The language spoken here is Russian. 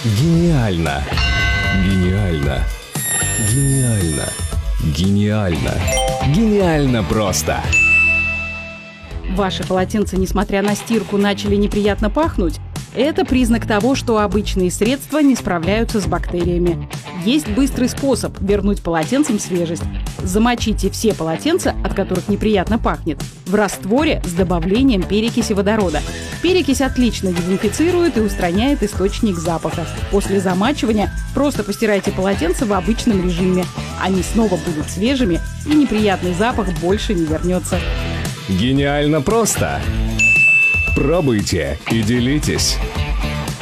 Гениально! Гениально! Гениально! Гениально! Гениально просто! Ваши полотенца, несмотря на стирку, начали неприятно пахнуть? Это признак того, что обычные средства не справляются с бактериями. Есть быстрый способ вернуть полотенцам свежесть. Замочите все полотенца, от которых неприятно пахнет, в растворе с добавлением перекиси водорода. Перекись отлично дезинфицирует и устраняет источник запаха. После замачивания просто постирайте полотенца в обычном режиме. Они снова будут свежими, и неприятный запах больше не вернется. Гениально просто! Пробуйте и делитесь!